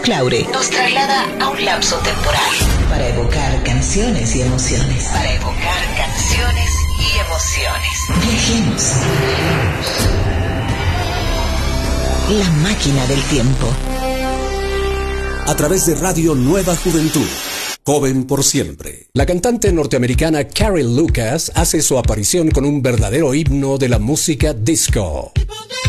Claure nos traslada a un lapso temporal para evocar canciones y emociones. Viajemos. La máquina del tiempo. A través de Radio Nueva Juventud. Joven por siempre. La cantante norteamericana Carrie Lucas hace su aparición con un verdadero himno de la música disco.